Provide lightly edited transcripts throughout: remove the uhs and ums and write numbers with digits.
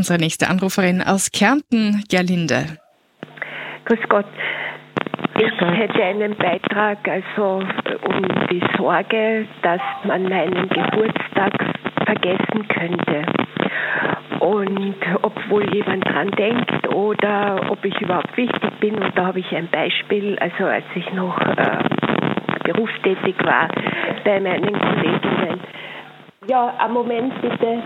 Unsere nächste Anruferin aus Kärnten, Gerlinde. Grüß Gott. Ich hätte einen Beitrag um die Sorge, dass man meinen Geburtstag vergessen könnte. Und obwohl jemand dran denkt oder ob ich überhaupt wichtig bin. Und da habe ich ein Beispiel, also als ich noch berufstätig war bei meinen Kolleginnen. Ja, einen Moment bitte.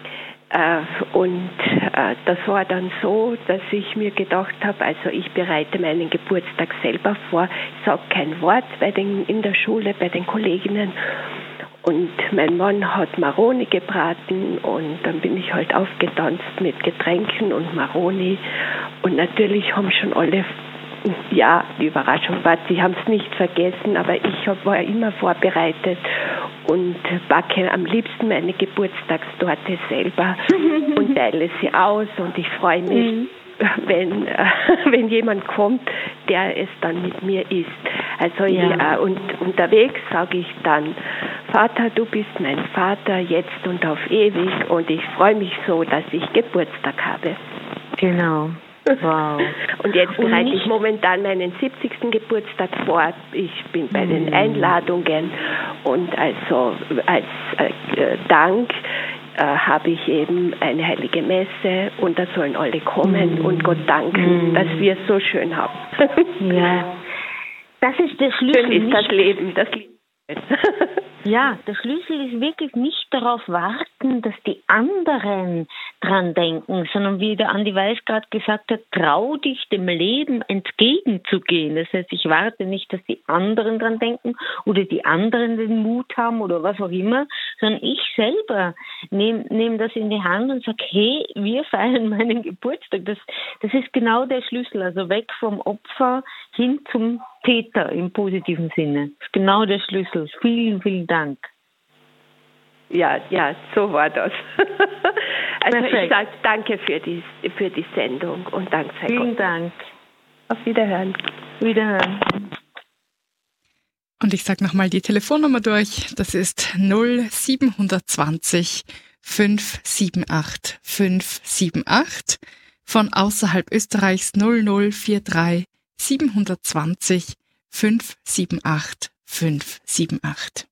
Das war dann so, dass ich mir gedacht habe, also ich bereite meinen Geburtstag selber vor, ich sage kein Wort in der Schule bei den Kolleginnen. Und mein Mann hat Maroni gebraten und dann bin ich halt aufgetanzt mit Getränken und Maroni. Und natürlich haben schon alle, ja, die Überraschung war, sie haben es nicht vergessen, aber ich war immer vorbereitet und backe am liebsten meine Geburtstagstorte selber und teile sie aus. Und ich freue mich, wenn jemand kommt, der es dann mit mir isst. Also und unterwegs sage ich dann, Vater, du bist mein Vater, jetzt und auf ewig. Und ich freue mich so, dass ich Geburtstag habe. Genau. Wow. Und jetzt bereite ich momentan meinen 70. Geburtstag vor. Ich bin bei den Einladungen und also als Dank habe ich eben eine heilige Messe und da sollen alle kommen und Gott danken, dass wir es so schön haben. Ja, das ist der Schlüssel. Schön ist das Leben, das Leben. Ja, der Schlüssel ist wirklich nicht darauf warten, dass die anderen dran denken, sondern wie der Andi Weiß gerade gesagt hat, trau dich dem Leben entgegenzugehen. Das heißt, ich warte nicht, dass die anderen dran denken oder die anderen den Mut haben oder was auch immer, sondern ich selber nehme das in die Hand und sage, hey, wir feiern meinen Geburtstag. Das ist genau der Schlüssel, also weg vom Opfer hin zum Täter im positiven Sinne. Das ist genau der Schlüssel. Vielen, vielen Dank. Ja, so war das. Also Perfekt. ich sage danke für die Sendung und danke sei Gott. Vielen Dank. Auf Wiederhören. Wiederhören. Und ich sage nochmal die Telefonnummer durch. Das ist 0720 578 578. Von außerhalb Österreichs 0043 720 578 578.